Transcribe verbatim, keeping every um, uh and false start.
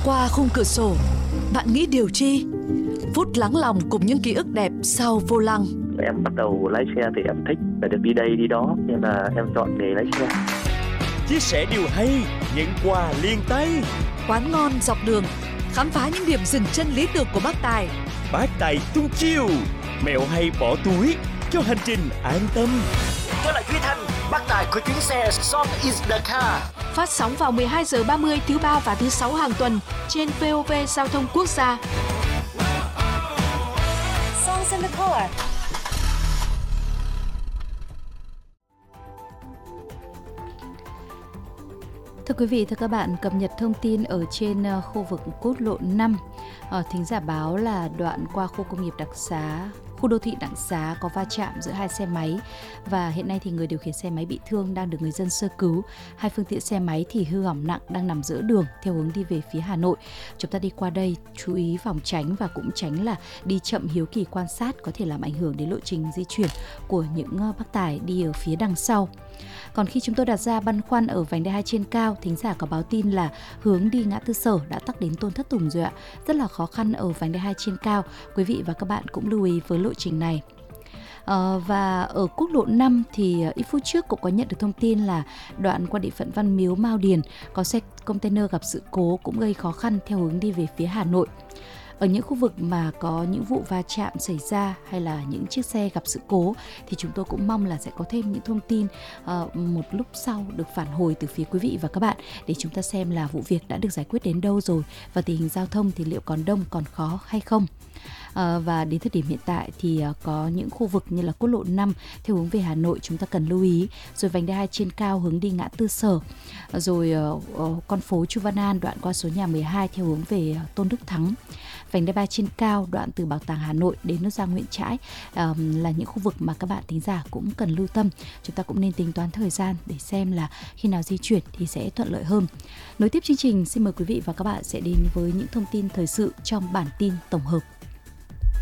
Qua khung cửa sổ, bạn nghĩ điều chi? Phút lắng lòng cùng những ký ức đẹp sau vô lăng. Em bắt đầu lái xe thì em thích phải được đi đây đi đó, nên là em chọn nghề lái xe. Chia sẻ điều hay, nhận quà liền tay. Quán ngon dọc đường, khám phá những điểm dừng chân lý tưởng của bác Tài. Bác Tài tung chiêu, mẹo hay bỏ túi cho hành trình an tâm. Tôi là Duy Thanh, bác Tài của chuyến xe Song is the car. Phát sóng vào mười hai giờ ba mươi thứ ba và thứ sáu hàng tuần trên vê o vê Giao thông Quốc gia. Songs in the car. Thưa quý vị, thưa các bạn, cập nhật thông tin ở trên khu vực quốc lộ năm. Ờ, thính giả báo là đoạn qua khu công nghiệp Đặng Xá, khu đô thị Đặng Xá có va chạm giữa hai xe máy và hiện nay thì người điều khiển xe máy bị thương đang được người dân sơ cứu. Hai phương tiện xe máy thì hư hỏng nặng đang nằm giữa đường theo hướng đi về phía Hà Nội. Chúng ta đi qua đây chú ý phòng tránh và cũng tránh là đi chậm hiếu kỳ quan sát, có thể làm ảnh hưởng đến lộ trình di chuyển của những bác tài đi ở phía đằng sau. Còn khi chúng tôi đặt ra băn khoăn ở vành đai hai trên cao, thính giả có báo tin là hướng đi ngã tư Sở đã tắc đến Tôn Thất Tùng rồi ạ. Rất là khó khăn ở vành đai hai trên cao. Quý vị và các bạn cũng lưu ý với lộ trình này. À, và ở quốc lộ năm thì ít phút trước cũng có nhận được thông tin là đoạn qua địa phận Văn Miếu Mao Điền có xe container gặp sự cố cũng gây khó khăn theo hướng đi về phía Hà Nội. Ở những khu vực mà có những vụ va chạm xảy ra hay là những chiếc xe gặp sự cố thì chúng tôi cũng mong là sẽ có thêm những thông tin uh, một lúc sau được phản hồi từ phía quý vị và các bạn để chúng ta xem là vụ việc đã được giải quyết đến đâu rồi và tình hình giao thông thì liệu còn đông còn khó hay không. À, và đến thời điểm hiện tại thì uh, có những khu vực như là quốc lộ năm theo hướng về Hà Nội chúng ta cần lưu ý, rồi vành đai hai trên cao hướng đi ngã tư Sở, rồi uh, uh, con phố Chu Văn An đoạn qua số nhà mười hai theo hướng về uh, Tôn Đức Thắng, vành đai ba trên cao đoạn từ Bảo tàng Hà Nội đến nút giao Nguyễn Trãi um, là những khu vực mà các bạn thính giả cũng cần lưu tâm. Chúng ta cũng nên tính toán thời gian để xem là khi nào di chuyển thì sẽ thuận lợi hơn. Nối tiếp chương trình, xin mời quý vị và các bạn sẽ đến với những thông tin thời sự trong bản tin tổng hợp.